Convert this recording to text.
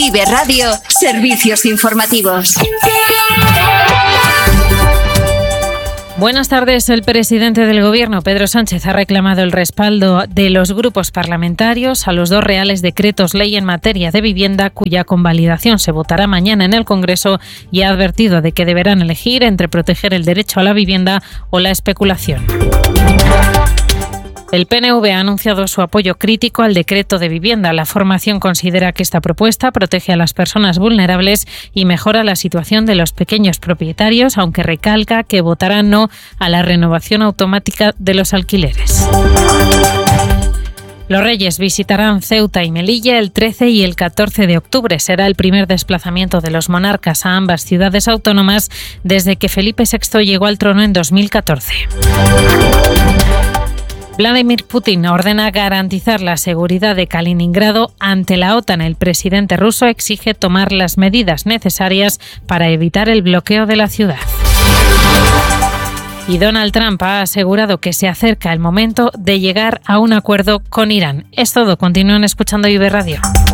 Vive Radio, servicios informativos. Buenas tardes. El presidente del Gobierno, Pedro Sánchez, ha reclamado el respaldo de los grupos parlamentarios a los 2 reales decretos ley en materia de vivienda, cuya convalidación se votará mañana en el Congreso, y ha advertido de que deberán elegir entre proteger el derecho a la vivienda o la especulación. El PNV ha anunciado su apoyo crítico al decreto de vivienda. La formación considera que esta propuesta protege a las personas vulnerables y mejora la situación de los pequeños propietarios, aunque recalca que votará no a la renovación automática de los alquileres. Los Reyes visitarán Ceuta y Melilla el 13 y el 14 de octubre. Será el primer desplazamiento de los monarcas a ambas ciudades autónomas desde que Felipe VI llegó al trono en 2014. Vladimir Putin ordena garantizar la seguridad de Kaliningrado ante la OTAN. El presidente ruso exige tomar las medidas necesarias para evitar el bloqueo de la ciudad. Y Donald Trump ha asegurado que se acerca el momento de llegar a un acuerdo con Irán. Es todo. Continúen escuchando Vive Radio.